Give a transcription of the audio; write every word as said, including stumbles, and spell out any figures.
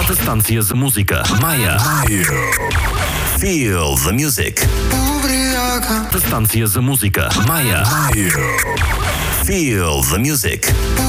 To stancja z muzyka. Maja. Feel the music. To stancja z muzyka. Maja. Feel the music.